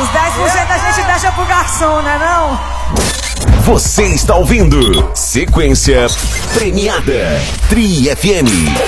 Os 10% a gente deixa pro garçom, né não? Você está ouvindo Sequência Premiada Tri FM.